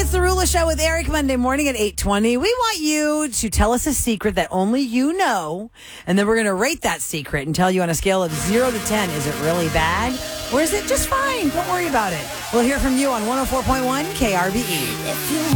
It's the Rula Show with Eric Monday morning at 8:20. We want you to tell us a secret that only you know, and then we're going to rate that secret and tell you on a scale of 0 to 10, is it really bad or is it just fine? Don't worry about it. We'll hear from you on 104.1 KRBE.